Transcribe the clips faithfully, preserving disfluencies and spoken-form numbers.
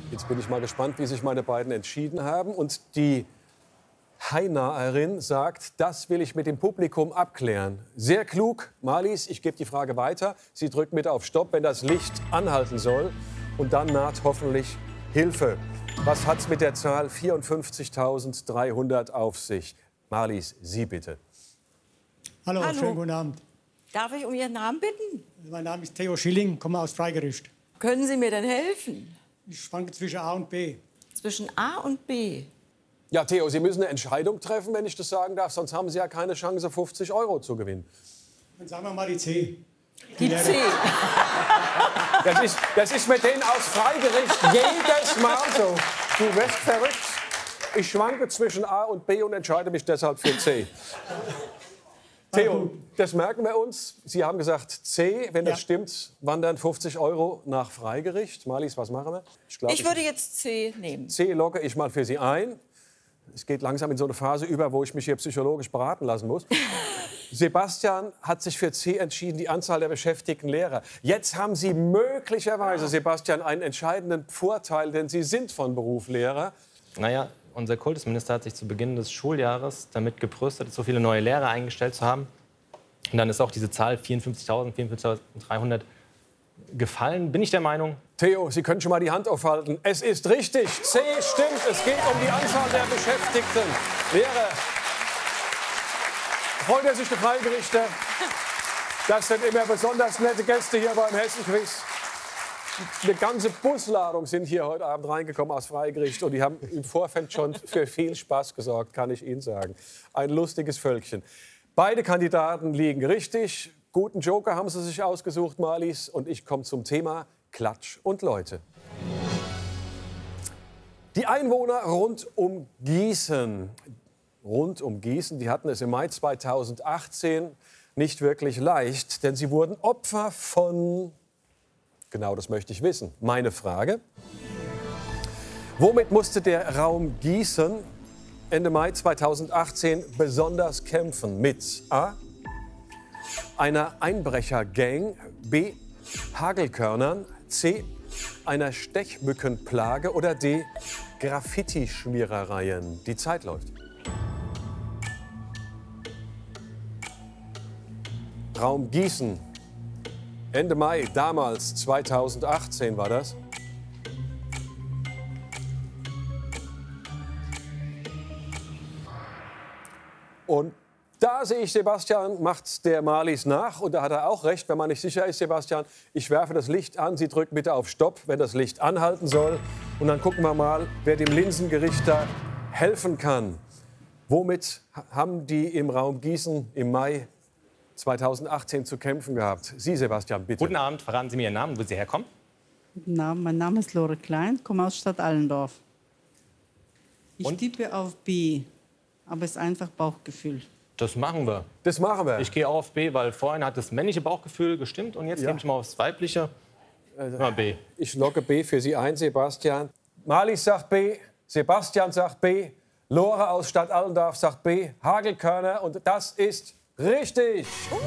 Jetzt bin ich mal gespannt, wie sich meine beiden entschieden haben. Und die Hainaerin sagt, das will ich mit dem Publikum abklären. Sehr klug, Marlies, ich gebe die Frage weiter. Sie drückt mit auf Stopp, wenn das Licht anhalten soll. Und dann naht hoffentlich Hilfe. Was hat's mit der Zahl vierundfünfzigtausenddreihundert auf sich? Marlies, Sie bitte. Hallo, Hallo, schönen guten Abend. Darf ich um Ihren Namen bitten? Mein Name ist Theo Schilling, komme aus Freigerüst. Können Sie mir denn helfen? Ich schwanke zwischen A und B. Zwischen A und B. Ja, Theo, Sie müssen eine Entscheidung treffen, wenn ich das sagen darf. Sonst haben Sie ja keine Chance, fünfzig Euro zu gewinnen. Dann sagen wir mal die C. Die C. Das ist, das ist mit denen aus Freigericht jedes Mal so. Du wirst verrückt. Ich schwanke zwischen A und B und entscheide mich deshalb für C. Theo, das merken wir uns. Sie haben gesagt C. Wenn das Ja. stimmt, wandern fünfzig Euro nach Freigericht. Marlies, was machen wir? Ich, glaub, Ich würde jetzt C nehmen. C logge ich mal für Sie ein. Es geht langsam in so eine Phase über, wo ich mich hier psychologisch beraten lassen muss. Sebastian hat sich für C entschieden, die Anzahl der beschäftigten Lehrer. Jetzt haben Sie möglicherweise, Sebastian, einen entscheidenden Vorteil, denn Sie sind von Beruf Lehrer. Naja, unser Kultusminister hat sich zu Beginn des Schuljahres damit gebrüstet, so viele neue Lehrer eingestellt zu haben. Und dann ist auch diese Zahl vierundfünfzigtausend, vierundfünfzigtausenddreihundert gefallen, bin ich der Meinung. Theo, Sie können schon mal die Hand aufhalten. Es ist richtig. C stimmt. Es geht um die Anzahl der beschäftigten Lehrer. Freut er sich, der Freigerichter? Das sind immer besonders nette Gäste hier beim Hessen-Quiz. Eine ganze Busladung sind hier heute Abend reingekommen aus Freigericht. Und die haben im Vorfeld schon für viel Spaß gesorgt, kann ich Ihnen sagen. Ein lustiges Völkchen. Beide Kandidaten liegen richtig. Guten Joker haben Sie sich ausgesucht, Marlies. Und ich komme zum Thema Klatsch und Leute. Die Einwohner rund um Gießen, rund um Gießen, die hatten es im Mai zweitausendachtzehn nicht wirklich leicht, denn sie wurden Opfer von, genau das möchte ich wissen, meine Frage. Womit musste der Raum Gießen Ende Mai zweitausendachtzehn besonders kämpfen? Mit A, einer Einbrechergang, B, Hagelkörnern, C, einer Stechmückenplage oder D, Graffiti-Schmierereien. Die Zeit läuft. Raum Gießen, Ende Mai, damals zweitausendachtzehn war das. Und da sehe ich, Sebastian macht der Marlies nach. Und da hat er auch recht, wenn man nicht sicher ist, Sebastian. Ich werfe das Licht an, Sie drücken bitte auf Stopp, wenn das Licht anhalten soll. Und dann gucken wir mal, wer dem Linsengerichter helfen kann. Womit haben die im Raum Gießen im Mai zweitausendachtzehn zu kämpfen gehabt? Sie, Sebastian, bitte. Guten Abend, verraten Sie mir Ihren Namen, wo Sie herkommen? Guten Abend, mein Name ist Lore Klein, komme aus Stadt Allendorf. Ich Und? tippe auf B, aber es ist einfach Bauchgefühl. Das machen wir. Das machen wir. Ich gehe auch auf B, weil vorhin hat das männliche Bauchgefühl gestimmt und jetzt Ja. nehme ich mal aufs weibliche. Mal B. Ich logge B für Sie ein, Sebastian. Marlies sagt B, Sebastian sagt B, Lore aus Stadt Allendorf sagt B, Hagelkörner. Und das ist richtig.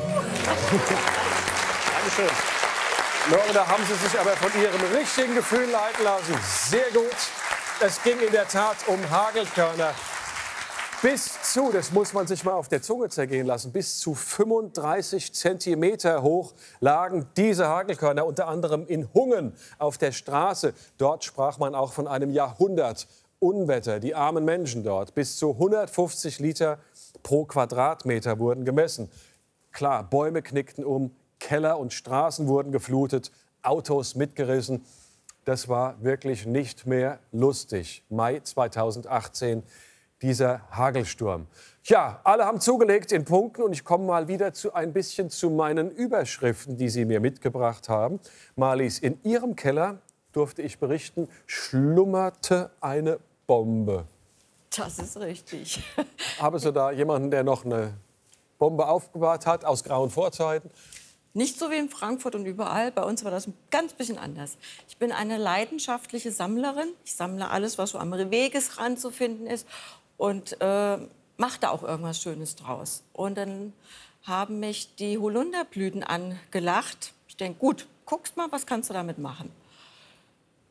Dankeschön. Lore, da haben Sie sich aber von Ihrem richtigen Gefühl leiten lassen. Sehr gut. Es ging in der Tat um Hagelkörner. Bis zu, das muss man sich mal auf der Zunge zergehen lassen, bis zu fünfunddreißig Zentimeter hoch lagen diese Hagelkörner, unter anderem in Hungen auf der Straße. Dort sprach man auch von einem Jahrhundert-Unwetter. Die armen Menschen dort, bis zu hundertfünfzig Liter pro Quadratmeter wurden gemessen. Klar, Bäume knickten um, Keller und Straßen wurden geflutet, Autos mitgerissen. Das war wirklich nicht mehr lustig. Mai zweitausendachtzehn. Dieser Hagelsturm. Tja, alle haben zugelegt in Punkten und ich komme mal wieder zu ein bisschen zu meinen Überschriften, die Sie mir mitgebracht haben. Marlies, in Ihrem Keller, durfte ich berichten, schlummerte eine Bombe. Das ist richtig. Haben Sie da jemanden, der noch eine Bombe aufbewahrt hat aus grauen Vorzeiten? Nicht so wie in Frankfurt und überall. Bei uns war das ein ganz bisschen anders. Ich bin eine leidenschaftliche Sammlerin. Ich sammle alles, was so am Wegesrand zu finden ist. Und äh, mache da auch irgendwas Schönes draus. Und dann haben mich die Holunderblüten angelacht. Ich denke, gut, guckst mal, was kannst du damit machen?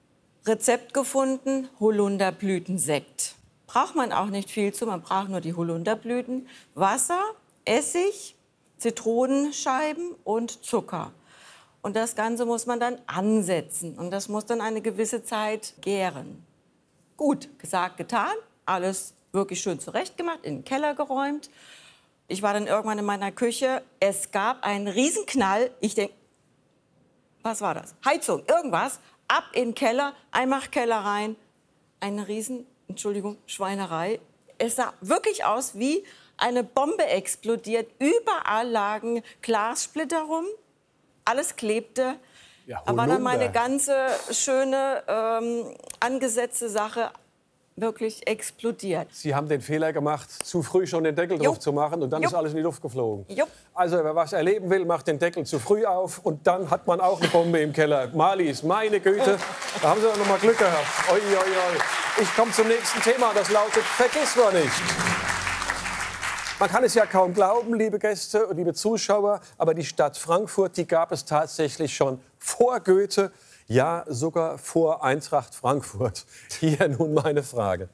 Rezept gefunden, Holunderblütensekt. Braucht man auch nicht viel zu, man braucht nur die Holunderblüten, Wasser, Essig, Zitronenscheiben und Zucker. Und das Ganze muss man dann ansetzen und das muss dann eine gewisse Zeit gären. Gut, gesagt, getan, alles wirklich schön zurechtgemacht, in den Keller geräumt. Ich war dann irgendwann in meiner Küche, es gab einen Riesenknall. Ich denke, was war das? Heizung, irgendwas. Ab in den Keller, Einmachkeller rein. Eine riesen, Entschuldigung, Schweinerei. Es sah wirklich aus wie eine Bombe explodiert. Überall lagen Glassplitter rum. Alles klebte. Ja, da war dann meine Holunder. ganze schöne, ähm, angesetzte Sache wirklich explodiert. Sie haben den Fehler gemacht, zu früh schon den Deckel Jupp. drauf zu machen und dann Jupp. ist alles in die Luft geflogen. Jupp. Also wer was erleben will, macht den Deckel zu früh auf und dann hat man auch eine Bombe im Keller. Marlies, meine Güte, da haben Sie doch noch mal Glück gehabt. Oi, oi, oi. Ich komme zum nächsten Thema, das lautet Vergiss nur nicht. Man kann es ja kaum glauben, liebe Gäste und liebe Zuschauer, aber die Stadt Frankfurt, die gab es tatsächlich schon vor Goethe, ja sogar vor Eintracht Frankfurt. Hier nun meine Frage.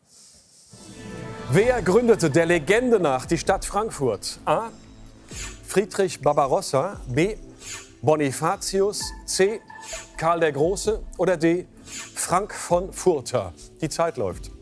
Wer gründete der Legende nach die Stadt Frankfurt? A. Friedrich Barbarossa, B. Bonifatius, C. Karl der Große oder D. Frank von Furter? Die Zeit läuft.